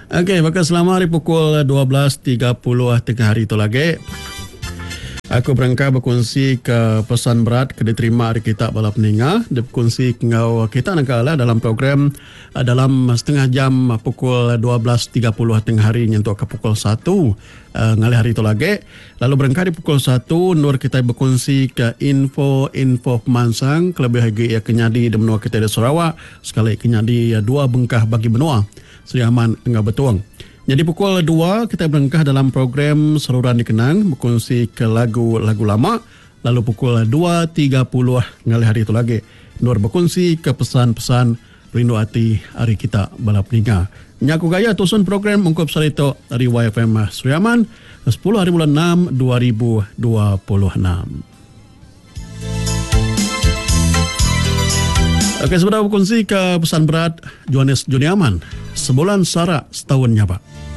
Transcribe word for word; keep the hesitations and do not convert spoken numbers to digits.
Okey, maka selama hari pukul dua belas tiga puluh tengah hari itu lagi, aku berangkat berkongsi ke pesan berat ke diterima hari kita bala peninga. Dia berkongsi ngau kita nakala dalam program uh, dalam setengah jam uh, pukul dua belas tiga puluh tengah hari nyentuh ke pukul satu uh, ngalih hari itu lagi. Lalu berangkat di pukul satu Nur kita berkongsi ke info-info pemansang kelebih lagi ya kenyadi di benua kita di Sarawak. Sekali kenyadi uh, dua bengkah bagi benua Seri Aman Enggak Betuang. Jadi pukul dua kita berangkah dalam program Saluran Dikenang berkongsi ke lagu-lagu lama. Lalu pukul dua tiga puluh ngalih hari itu lagi Nur berkongsi ke pesan-pesan rindu hati hari kita balap ninga. Nyaku gaya tusun program ungkup sarito dari Y F M Seri Aman sepuluh hari bulan enam dua ribu dua puluh enam. Okey, sebentar berkongsi ke pesan berat Johannes Juniaman. Sebulan sara setahun nyapa.